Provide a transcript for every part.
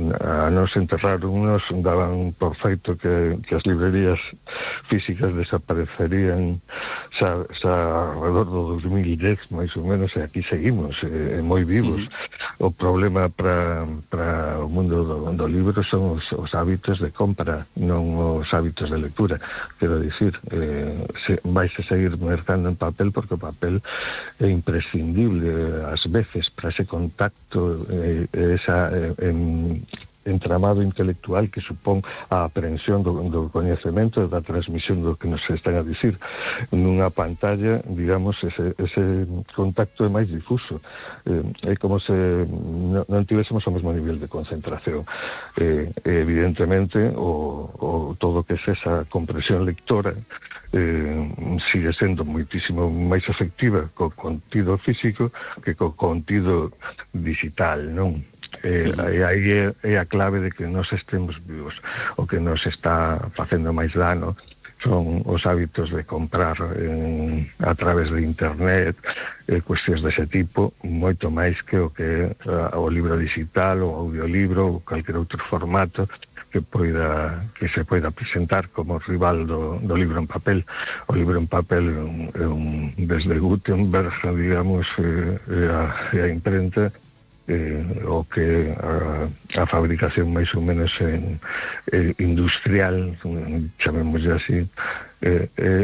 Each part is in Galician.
a nos enterraronnos, daban por feito que as librerías físicas desaparecerían xa alrededor do 2010, máis ou menos, e aquí seguimos, moi vivos. O problema para o mundo do libro son os hábitos de compra, non os hábitos de lectura. Quero dicir, vaise seguir mercando en papel porque o papel é imprescindible ás veces para ese contacto, esa entramado intelectual que supón a aprehensión do coñecemento e da transmisión do que nos están a dicir. Nunha pantalla, digamos, ese contacto é máis difuso. É como se non tivésemos o mesmo nivel de concentración. Evidentemente, todo o que é esa compresión lectora sigue sendo moitísimo máis efectiva co contido físico que co contido digital, non? E aí é a clave de que nos estemos vivos. O que nos está facendo máis dano son os hábitos de comprar a través de internet, cuestións dese tipo, moito máis que o que o libro digital, o audiolibro ou calquer outro formato que se poida presentar como rival do libro en papel. O libro en papel desde Gutenberg, digamos, e a imprenta, o que a fabricación máis ou menos industrial, chamémoslle así, é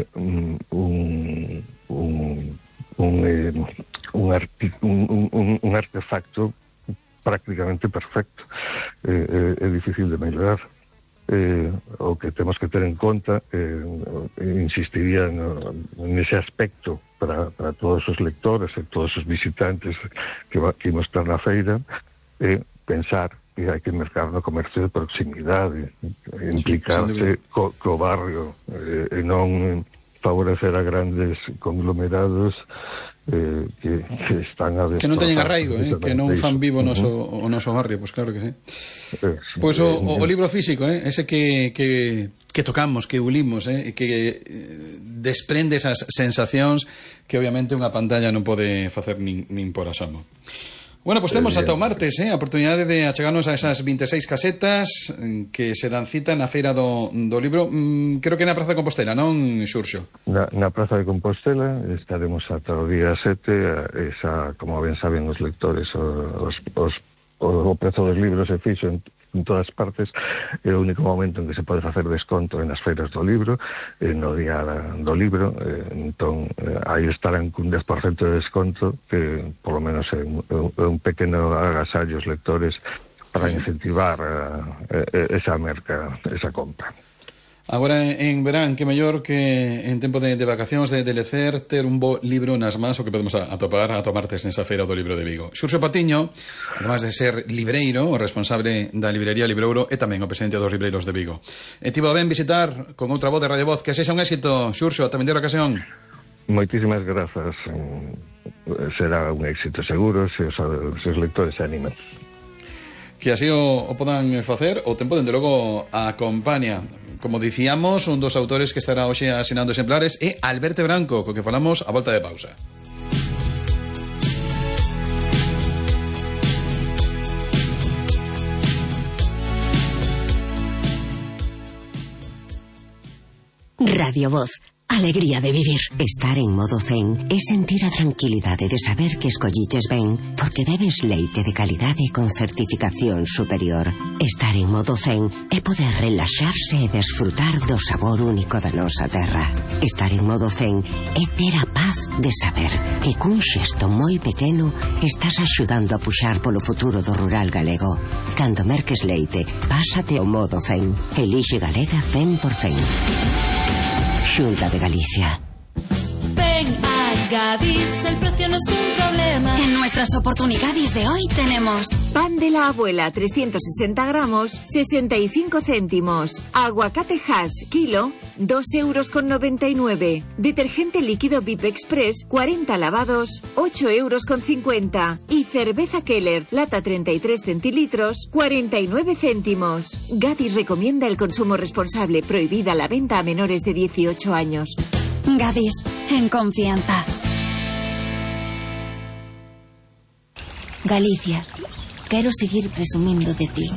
un artefacto prácticamente perfecto. É difícil de mellorar. O que temos que ter en conta, insistiría nese aspecto para todos os lectores e todos os visitantes que imos estar na feira, é pensar que hai que mercar no comercio de proximidade, implicarse co barrio, e non favorecer a grandes conglomerados que están a que non teñen arraigo, que non fan vivo o noso barrio. Pois claro que sí. Pois o libro físico, ese que tocamos, que ulimos, que desprende esas sensacións que obviamente unha pantalla non pode facer nin por asomo. Bueno, pois temos ata o martes a oportunidade de achegarnos a esas 26 casetas que se dan cita na Feira do Libro, creo que na Praza de Compostela, non, Xurxo? Na Praza de Compostela estaremos ata o día 7, como ben saben os lectores, o prezo dos libros se fixo en todas partes, é o único momento en que se pode facer desconto en as feiras do libro, no día do libro, entón aí estarán cun 10% de desconto, que polo menos é un pequeno agasallo aos lectores para incentivar esa merca, esa compra. Agora en verán, que mellor que en tempo de vacacións, de lecer, ter un bo libro nas mans, o que podemos atopar ata martes nesa Feira do Libro de Vigo. Xurxo Patiño, además de ser libreiro, o responsable da librería Librouro, e tamén o presidente dos libreiros de Vigo. E tivo ben visitar con outra voz de Radio Voz. Que sexa un éxito, Xurxo, ata vindeira ocasión. Moitísimas grazas. Será un éxito seguro se os lectores se animan. Que así o podan facer. O tempo, dende logo, acompaña. Como dicíamos, un dos autores que estará hoxe asinando exemplares é Alberto Branco, co que falamos a volta de pausa. Radio Voz. Alegría de vivir. Estar en modo zen é sentir a tranquilidade de saber que escolliches ben porque bebes leite de calidade con certificación superior. Estar en modo zen é poder relaxarse e desfrutar do sabor único da nosa terra. Estar en modo zen é ter a paz de saber que cun xesto moi pequeno estás axudando a puxar polo futuro do rural galego. Cando merques leite, pásate ao modo zen. Elixe Galega 100%. Xunta de Galicia. Ven a Gadis, el precio no es un problema. En nuestras oportunidades de hoy tenemos pan de la abuela 360 gramos, 65 céntimos. Aguacate Hass, kilo, 2,99 €. Detergente líquido VIP Express, 40 lavados, 8,50 €. Y cerveza Keller, lata 33 centilitros, 49 céntimos. Gadis recomienda el consumo responsable, prohibida la venta a menores de 18 años. Gadis, en confianza. Galicia, quero seguir presumindo de ti.